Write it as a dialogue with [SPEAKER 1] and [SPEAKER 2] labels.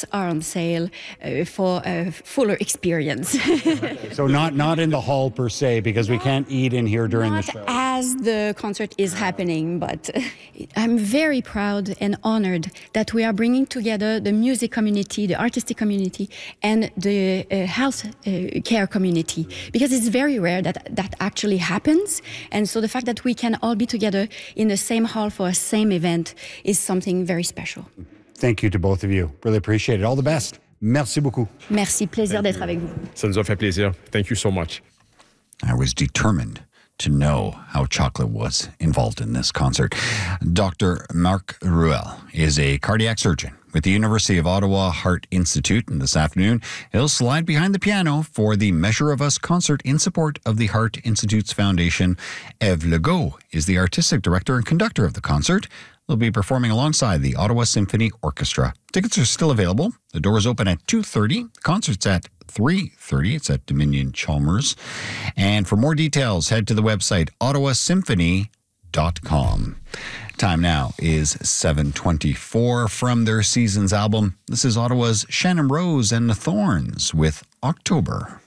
[SPEAKER 1] tickets are on sale for a fuller experience.
[SPEAKER 2] So not in the hall per se, because we can't eat in here during the show.
[SPEAKER 1] As the concert is happening, but I'm very proud and honored that we are bringing together the music community, the artistic community, and the health care community, because it's very rare that actually happens. And so the fact that we can all be together in the same hall for a same event is something very special.
[SPEAKER 2] Thank you to both of you. Really appreciate it. All the best. Merci beaucoup.
[SPEAKER 1] Merci, plaisir d'être avec vous.
[SPEAKER 3] Ça nous a fait plaisir. Thank you so much.
[SPEAKER 4] I was determined to know how chocolate was involved in this concert. Dr. Marc Ruel is a cardiac surgeon with the University of Ottawa Heart Institute, and this afternoon he'll slide behind the piano for the Measure of Us concert in support of the Heart Institute's foundation. Eve Legault is the artistic director and conductor of the concert. They'll be performing alongside the Ottawa Symphony Orchestra. Tickets are still available. The doors open at 2:30. The concert's at 3:30. It's at Dominion Chalmers. And for more details, head to the website ottawasymphony.com. Time now is 7:24 from their Seasons album. This is Ottawa's Shannon Rose and the Thorns with October.